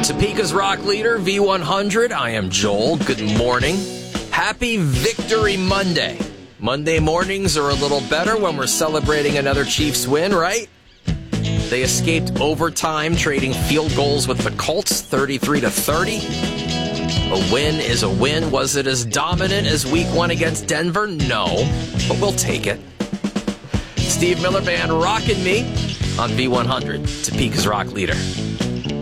Topeka's Rock Leader, V100. I am Joel. Good morning. Happy Victory Monday. Monday mornings are a little better when we're celebrating another Chiefs win, right? They escaped overtime, trading field goals with the Colts, 33-30. A win is a win. Was it as dominant as Week 1 against Denver? No, but we'll take it. Steve Miller Band rocking me on V100, Topeka's Rock Leader.